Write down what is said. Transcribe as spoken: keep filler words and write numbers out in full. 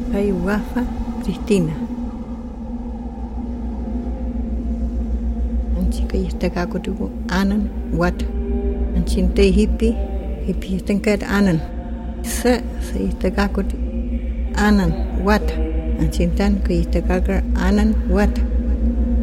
Pay Wafa Cristina. Anchika yistakakutuku anan wat. Anchinte hippie hippie yistankat anan. Sa sa yistakakut anan wat. Anchintan ka yistakakar anan wat.